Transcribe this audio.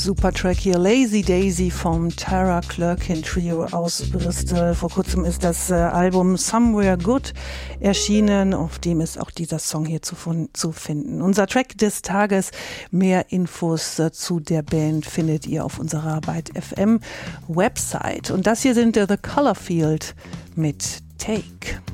Super Track hier, Lazy Daisy vom Tara Clerkin Trio aus Bristol. Vor kurzem ist das Album Somewhere Good erschienen, auf dem ist auch dieser Song hier zu finden. Unser Track des Tages, mehr Infos zu der Band findet ihr auf unserer Byte FM Website. Und das hier sind The Colorfield mit Take.